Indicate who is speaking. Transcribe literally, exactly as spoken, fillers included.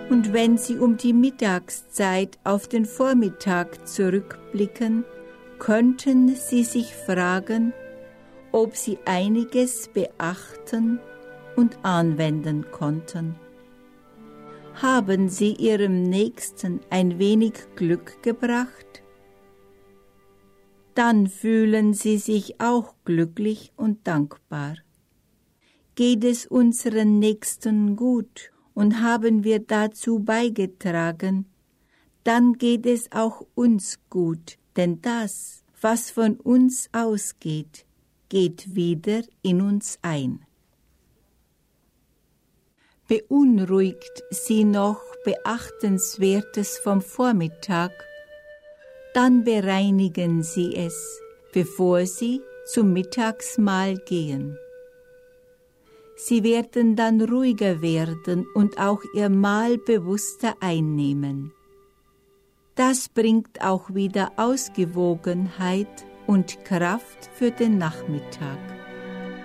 Speaker 1: Und wenn Sie um die Mittagszeit auf den Vormittag zurückblicken, könnten Sie sich fragen, ob Sie einiges beachten und anwenden konnten. Haben Sie Ihrem Nächsten ein wenig Glück gebracht? Dann fühlen Sie sich auch glücklich und dankbar. Geht es unseren Nächsten gut und haben wir dazu beigetragen, dann geht es auch uns gut, denn das, was von uns ausgeht, geht wieder in uns ein. Beunruhigt Sie noch Beachtenswertes vom Vormittag, dann bereinigen Sie es, bevor Sie zum Mittagsmahl gehen. Sie werden dann ruhiger werden und auch Ihr Mahl bewusster einnehmen. Das bringt auch wieder Ausgewogenheit und Kraft für den Nachmittag.